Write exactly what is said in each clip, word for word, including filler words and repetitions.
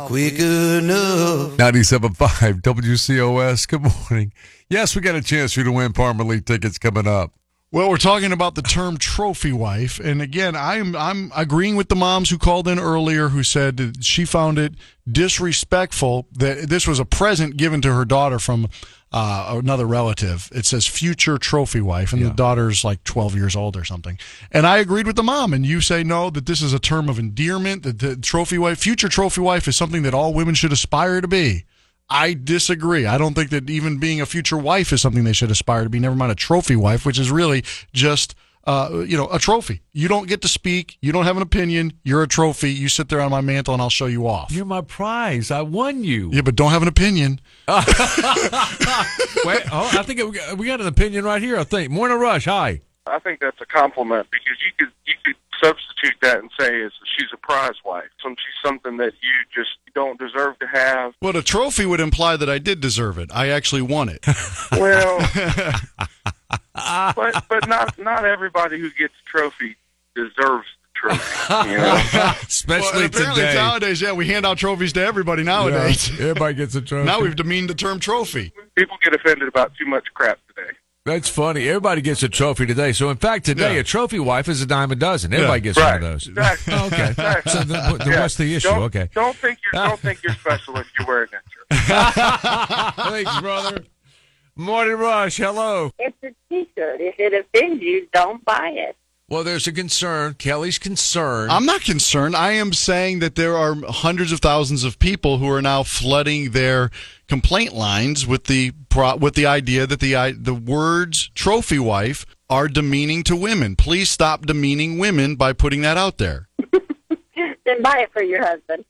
Quick enough. ninety-seven point five W C O S. Good morning. Yes, we got a chance for you to win Palmer League tickets coming up. Well, we're talking about the term trophy wife, and again, I'm I'm agreeing with the moms who called in earlier who said that she found it disrespectful that this was a present given to her daughter from uh, another relative. It says future trophy wife, and Yeah. the daughter's like twelve years old or something. And I agreed with the mom, and you say no, that this is a term of endearment, that the trophy wife, future trophy wife is something that all women should aspire to be. I disagree. I don't think that even being a future wife is something they should aspire to be, never mind a trophy wife, which is really just, uh, you know, a trophy. You don't get to speak. You don't have an opinion. You're a trophy. You sit there on my mantle and I'll show you off. You're my prize. I won you. Yeah, but don't have an opinion. Wait, oh, I think it, we got an opinion right here, I think. Morning Rush, hi. I think that's a compliment because you could you could substitute that and say is she's a prize wife. Some she's something that you just don't deserve to have. Well, a trophy would imply that I did deserve it. I actually won it. Well, but but not not everybody who gets a trophy deserves the trophy. You know? Especially Well, apparently today. nowadays, yeah, we hand out trophies to everybody nowadays. Yeah, everybody gets a trophy. Now we've demeaned the term trophy. People get offended about too much crap today. That's funny. Everybody gets a trophy today. So, in fact, today, Yeah. a trophy wife is a dime a dozen. Everybody Yeah. gets Right. one of those. Exactly. Oh, okay. Exactly. So, the, the, Yeah. what's the issue? Don't, Okay. Don't think you're don't think you're special if you're wearing that shirt. Thanks, brother. Morning Rush, hello. It's a T-shirt. If it offends you, don't buy it. Well, there's a concern. Kelly's concerned. I'm not concerned. I am saying that there are hundreds of thousands of people who are now flooding their complaint lines with the pro- with the idea that the i- the words trophy wife are demeaning to women. Please stop demeaning women by putting that out there. Then buy it for your husband.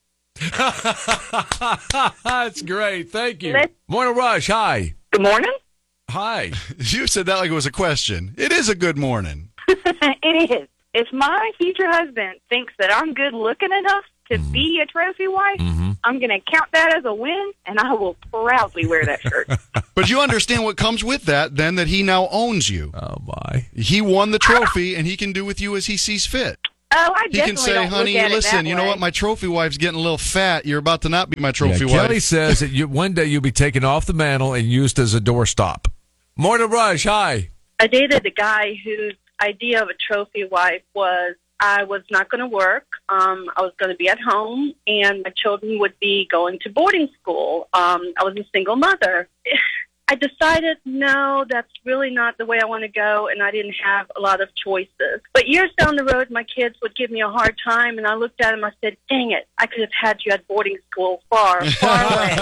That's great. Thank you. Let's- Morning Rush, hi. Good morning. Hi. You said that like it was a question. It is a good morning. It is. If my future husband thinks that I'm good looking enough to be a trophy wife, Mm-hmm. I'm going to count that as a win, and I will proudly wear that shirt. But you understand what comes with that, then, that he now owns you. Oh, my. He won the trophy, and he can do with you as he sees fit. Oh, I He definitely can say, don't honey, look at listen, it that you know way. what? My trophy wife's getting a little fat. You're about to not be my Yeah, trophy Kelly wife. says that you, one day you'll be taken off the mantle and used as a doorstop. Morning Rush, hi. I dated a guy whose idea of a trophy wife was I was not going to work. Um, I was going to be at home, and my children would be going to boarding school. Um, I was a single mother. I decided, no, that's really not the way I want to go, and I didn't have a lot of choices. But years down the road, my kids would give me a hard time, and I looked at them, I said, dang it, I could have had you at boarding school far, far away.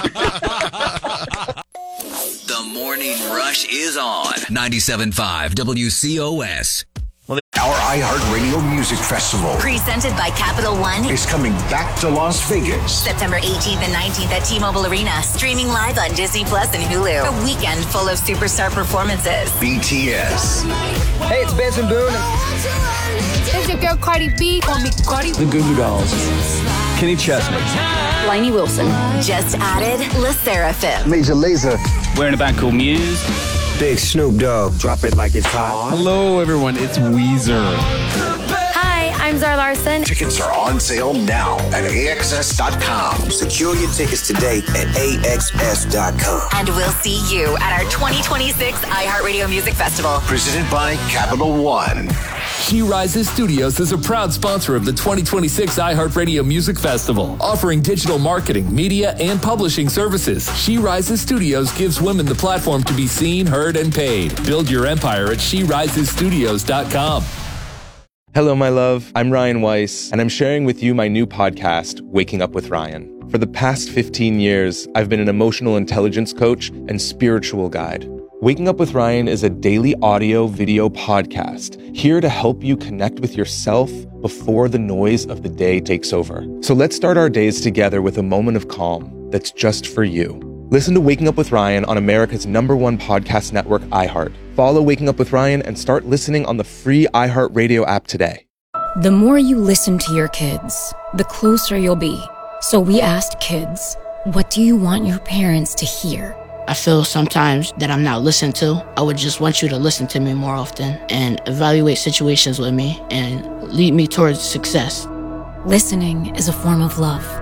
The Morning Rush is on ninety-seven point five W C O S. Our iHeartRadio Music Festival Presented by Capital One. is coming back to Las Vegas. September eighteenth and nineteenth at T-Mobile Arena. Streaming live on Disney Plus and Hulu. A weekend full of superstar performances. B T S, Hey, it's Benson Boone. It's your girl Cardi B. Call me Cardi. The Goo Goo Dolls. Kenny Chesney. Lainey Wilson. Just added La Seraphim. Major Lazer, Wearing a band called Muse. Big Snoop Dogg, drop it like it's hot. Hello, everyone. It's Weezer. Hi, I'm Zara Larson. Tickets are on sale now at A X S dot com. Secure your tickets today at A X S dot com. And we'll see you at our twenty twenty-six iHeartRadio Music Festival. Presented by Capital One. She Rises Studios is a proud sponsor of the twenty twenty-six iHeartRadio Music Festival, offering digital marketing, media, and publishing services. She Rises Studios gives women the platform to be seen, heard, and paid. Build your empire at she rises studios dot com. Hello, my love. I'm Ryan Weiss, and I'm sharing with you my new podcast, Waking Up with Ryan. For the past fifteen years, I've been an emotional intelligence coach and spiritual guide. Waking Up with Ryan is a daily audio video podcast here to help you connect with yourself before the noise of the day takes over. So let's start our days together with a moment of calm that's just for you. Listen to Waking Up with Ryan on America's number one podcast network, iHeart. Follow Waking Up with Ryan and start listening on the free iHeartRadio app today. The more you listen to your kids, the closer you'll be. So we asked kids, what do you want your parents to hear? I feel sometimes that I'm not listened to. I would just want you to listen to me more often and evaluate situations with me and lead me towards success. Listening is a form of love.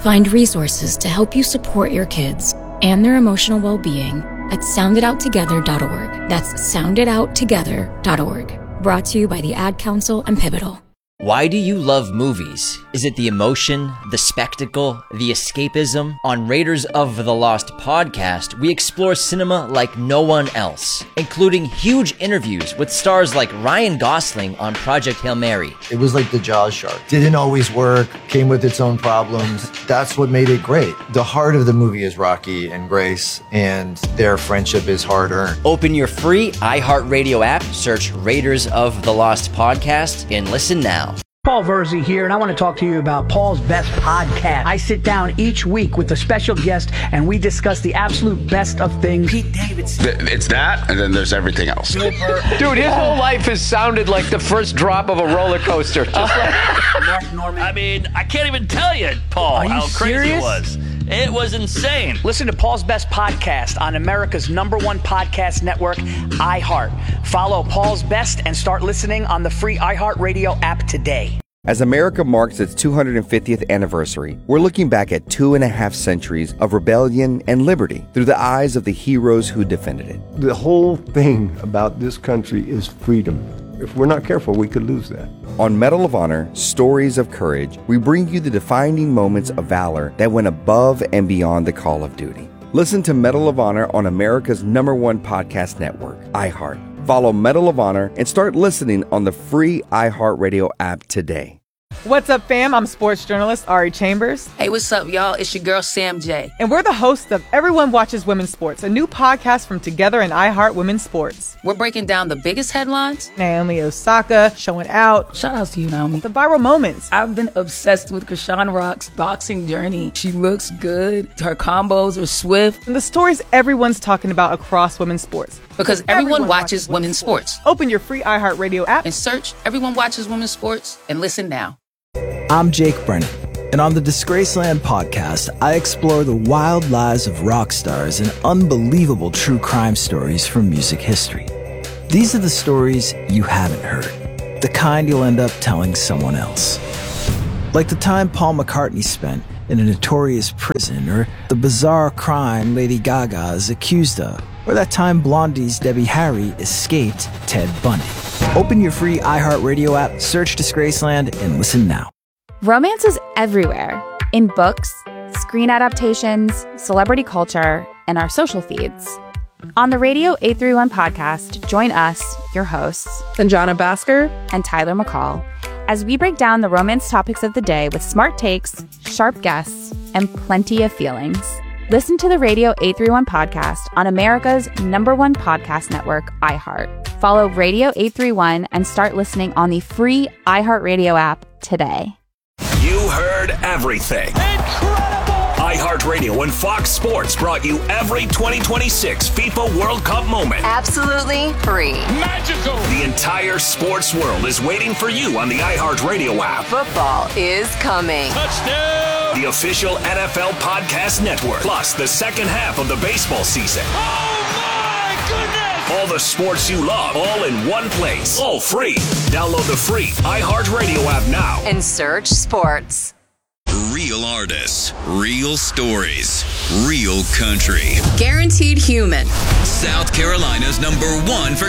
Find resources to help you support your kids and their emotional well-being at sound it out together dot org. That's sound it out together dot org. Brought to you by the Ad Council and Pivotal. Why do you love movies? Is it the emotion, the spectacle, the escapism? On Raiders of the Lost podcast, we explore cinema like no one else, including huge interviews with stars like Ryan Gosling on Project Hail Mary. It was like the Jaws shark. Didn't always work, came with its own problems. That's what made it great. The heart of the movie is Rocky and Grace, and their friendship is hard-earned. Open your free iHeartRadio app, search Raiders of the Lost podcast, and listen now. Paul Verzi here, and I want to talk to you about Paul's Best Podcast. I sit down each week with a special guest, and we discuss the absolute best of things. Pete Davidson. It's that, and then there's everything else. Dude, his whole life has sounded like the first drop of a roller coaster. Just like Mark Norman. I mean, I can't even tell you, Paul, Are you how crazy serious? it was. It was insane. Listen to Paul's Best Podcast on America's number one podcast network, iHeart. Follow Paul's Best and start listening on the free iHeartRadio app today. As America marks its two hundred fiftieth anniversary, we're looking back at two and a half centuries of rebellion and liberty through the eyes of the heroes who defended it. The whole thing about this country is freedom. If we're not careful, we could lose that. On Medal of Honor, Stories of Courage, we bring you the defining moments of valor that went above and beyond the call of duty. Listen to Medal of Honor on America's number one podcast network, iHeart. Follow Medal of Honor and start listening on the free iHeartRadio app today. What's up, fam? I'm sports journalist Ari Chambers. Hey, what's up, y'all? It's your girl, Sam J. And we're the hosts of Everyone Watches Women's Sports, a new podcast from Together and iHeart Women's Sports. We're breaking down the biggest headlines. Naomi Osaka showing out. Shout out to you, Naomi. The viral moments. I've been obsessed with Krishan Rock's boxing journey. She looks good. Her combos are swift. And the stories everyone's talking about across women's sports. Because everyone, everyone watches, watches women's sports. sports. Open your free iHeartRadio app and search Everyone Watches Women's Sports and listen now. I'm Jake Brennan, and on the Disgraceland podcast, I explore the wild lives of rock stars and unbelievable true crime stories from music history. These are the stories you haven't heard, the kind you'll end up telling someone else. Like the time Paul McCartney spent in a notorious prison, or the bizarre crime Lady Gaga is accused of, or that time Blondie's Debbie Harry escaped Ted Bundy. Open your free iHeartRadio app, search Disgraceland, and listen now. Romance is everywhere, in books, screen adaptations, celebrity culture, and our social feeds. On the Radio eight thirty-one podcast, join us, your hosts, Sanjana Bhaskar and Tyler McCall, as we break down the romance topics of the day with smart takes, sharp guests, and plenty of feelings. Listen to the Radio eight thirty-one podcast on America's number one podcast network, iHeart. Follow Radio eight thirty-one and start listening on the free iHeartRadio app today. You heard everything. Incredible! iHeartRadio and Fox Sports brought you every twenty twenty-six FIFA World Cup moment. Absolutely free. Magical! The entire sports world is waiting for you on the iHeartRadio app. Football is coming. Touchdown! The official N F L Podcast Network. Plus the second half of the baseball season. Oh my goodness! All the sports you love, all in one place. All free. Download the free iHeartRadio app now. And search sports. Real artists, real stories, real country. Guaranteed human. South Carolina's number one for